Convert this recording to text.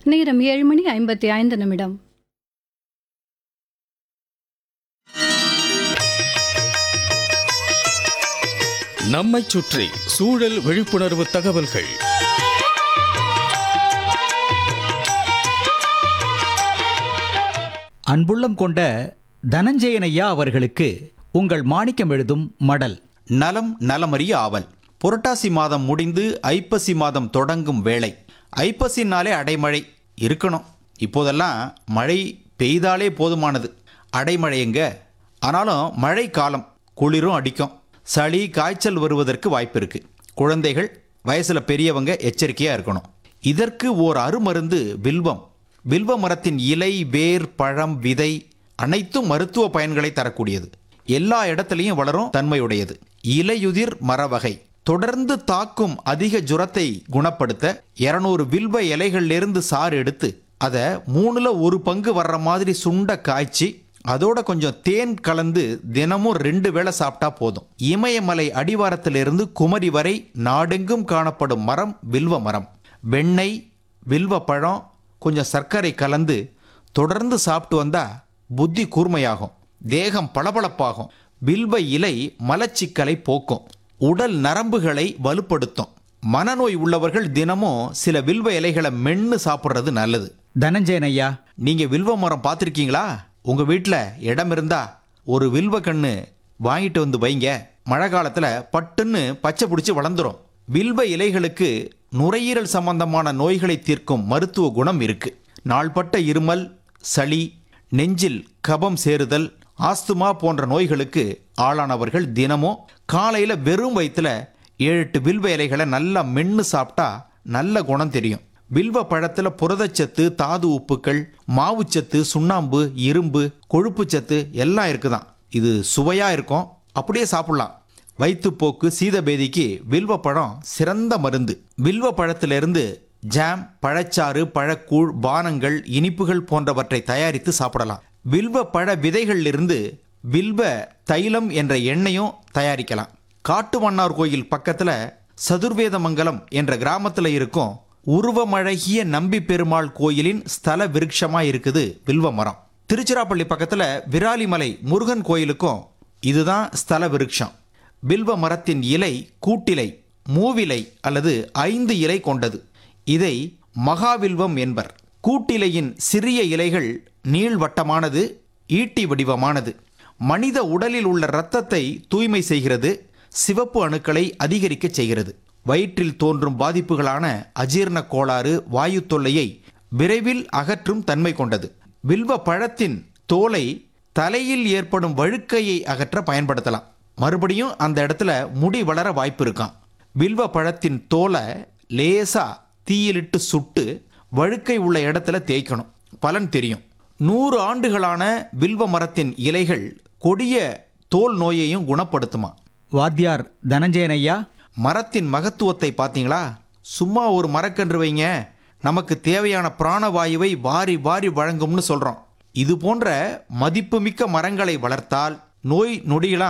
நேரம் 7:55. நம்மைச் சுற்றி சூழல் விழிப்புணர்வு தகவல்கள். அன்புள்ளம் கொண்ட தனஞ்சயனையா அவர்களுக்கு உங்கள் மாணிக்கம் எழுதும் மடல். நலம் நலமறிய ஆவல். புரட்டாசி மாதம் முடிந்து ஐப்பசி மாதம் தொடங்கும் வேளை. ஐப்பசினாலே அடைமழை இருக்கணும். இப்போதெல்லாம் மழை பெய்தாலே போதுமானது. அடைமழை எங்க? ஆனாலும் மழை காலம், குளிரும் அடிக்கும். சளி காய்ச்சல் வருவதற்கு வாய்ப்பு இருக்கு. குழந்தைகள், வயசுல பெரியவங்க எச்சரிக்கையா இருக்கணும். இதற்கு ஓர் அருமருந்து வில்வம். வில்வ மரத்தின் இலை, வேர், பழம், விதை அனைத்தும் மருத்துவ பயன்களை தரக்கூடியது. எல்லா இடத்துலையும் வளரும் தன்மையுடையது. இலையுதிர் மரவகை. தொடர்ந்து தாக்கும் அதிக ஜுரத்தை குணப்படுத்த 200 வில்வ இலைகள்லேருந்து சாறு எடுத்து அதை 1/3 பங்கு வர்ற மாதிரி சுண்ட காய்ச்சி அதோட கொஞ்சம் தேன் கலந்து தினமும் 2 வேளை சாப்பிட்டா போதும். இமயமலை அடிவாரத்திலிருந்து குமரி வரை நாடெங்கும் காணப்படும் மரம் வில்வ மரம். வெண்ணெய், வில்வ பழம், கொஞ்சம் சர்க்கரை கலந்து தொடர்ந்து சாப்பிட்டு வந்தா புத்தி கூர்மையாகும், தேகம் பளபளப்பாகும். வில்வ இலை மலச்சிக்கலை போக்கும், உடல் நரம்புகளை வலுப்படுத்தும். மனநோய் உள்ளவர்கள் தினமும் சில வில்வ இலைகளை மென்று சாப்பிட்றது நல்லது. தனஞ்சயனையா, நீங்க வில்வ மரம் பார்த்துருக்கீங்களா? உங்க வீட்டில் இடம் இருந்தா ஒரு வில்வ கண்ணு வாங்கிட்டு வந்து வைங்க. மழை காலத்தில் பட்டுன்னு பச்சை பிடிச்சி வளர்ந்துரும். வில்வ இலைகளுக்கு நுரையீரல் சம்பந்தமான நோய்களை தீர்க்கும் மருத்துவ குணம் இருக்கு. நாள்பட்ட இருமல், சளி, நெஞ்சில் கபம் சேருதல், ஆஸ்துமா போன்ற நோய்களுக்கு ஆளானவர்கள் தினமும் காலையில் வெறும் வயிற்றுல 7-8 வில்வ இலைகளை நல்லா மென்று சாப்பிட்டா நல்ல குணம் தெரியும். வில்வ பழத்தில் புரதச்சத்து, தாது உப்புக்கள், மாவுச்சத்து, சுண்ணாம்பு, இரும்பு, கொழுப்புச்சத்து எல்லாம் இருக்குதான். இது சுவையாக இருக்கும், அப்படியே சாப்பிடலாம். வயிற்றுப்போக்கு, சீதபேதிக்கு வில்வ பழம் சிறந்த மருந்து. வில்வ பழத்திலிருந்து ஜாம், பழச்சாறு, பழக்கூழ், பானங்கள், இனிப்புகள் போன்றவற்றை தயாரித்து சாப்பிடலாம். வில்வ பழ விதைகளிலிருந்து வில்வ தைலம் என்ற எண்ணெயும் தயாரிக்கலாம். காட்டுமன்னார் கோயில் பக்கத்தில் சதுர்வேதமங்கலம் என்ற கிராமத்தில் இருக்கும் உருவமழகிய நம்பி பெருமாள் கோயிலின் ஸ்தல விருட்சமாக இருக்குது வில்வ மரம். திருச்சிராப்பள்ளி பக்கத்தில் விராலிமலை முருகன் கோயிலுக்கும் இதுதான் ஸ்தல விருட்சம். வில்வ மரத்தின் இலை கூட்டிலை, மூவிலை அல்லது 5 இலை கொண்டது. இதை மகாவில்வம் என்பர். கூட்டிலையின் சிறிய இலைகள் நீள்வட்டமானது, ஈட்டி வடிவமானது. மனித உடலில் உள்ள இரத்தத்தை தூய்மை செய்கிறது, சிவப்பு அணுக்களை அதிகரிக்க செய்கிறது. வயிற்றில் தோன்றும் பாதிப்புகளான அஜீரண கோளாறு, வாயு தொல்லையை விரைவில் அகற்றும் தன்மை கொண்டது. வில்வ பழத்தின் தோலை தலையில் ஏற்படும் வழுக்கையை அகற்ற பயன்படுத்தலாம். மறுபடியும் அந்த இடத்துல முடி வளர வாய்ப்பு இருக்காம். வில்வ பழத்தின் தோலை லேசா தீயிலிட்டு சுட்டு வழுக்கை உள்ள இடத்துல தேய்க்கணும், பலன் தெரியும். 100 ஆண்டுகளான வில்வ மரத்தின் இலைகள் கொடிய தோல் நோயையும் குணப்படுத்துமா. வாத்தியார் தனஞ்சயனையா, மரத்தின் மகத்துவத்தை பார்த்தீங்களா? சும்மா ஒரு மரக்கன்று வைங்க, நமக்கு தேவையான பிராணவாயுவை வாரி வாரி வழங்கும்னு சொல்றோம். இது போன்ற மதிப்புமிக்க மரங்களை வளர்த்தால் நோய் நொடியெல்லாம்